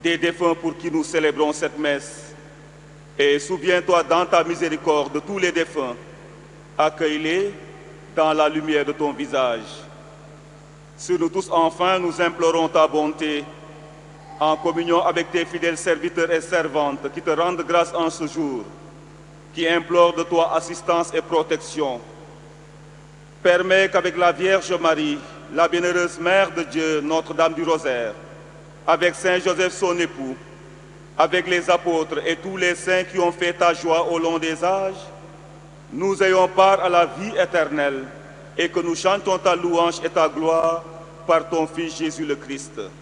des défunts pour qui nous célébrons cette messe. Et souviens-toi dans ta miséricorde de tous les défunts. Accueille-les dans la lumière de ton visage. Sur nous tous, enfin, nous implorons ta bonté, en communion avec tes fidèles serviteurs et servantes qui te rendent grâce en ce jour, qui implorent de toi assistance et protection. Permets qu'avec la Vierge Marie, la bienheureuse Mère de Dieu, Notre-Dame du Rosaire, avec Saint Joseph son époux, avec les apôtres et tous les saints qui ont fait ta joie au long des âges, nous ayons part à la vie éternelle et que nous chantons ta louange et ta gloire par ton Fils Jésus le Christ.